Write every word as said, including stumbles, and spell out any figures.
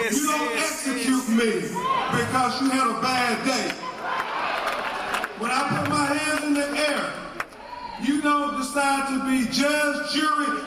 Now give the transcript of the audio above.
yes, you don't yes, execute yes. me because you had a bad day. When I put my hands in the air, you don't decide to be judge, jury,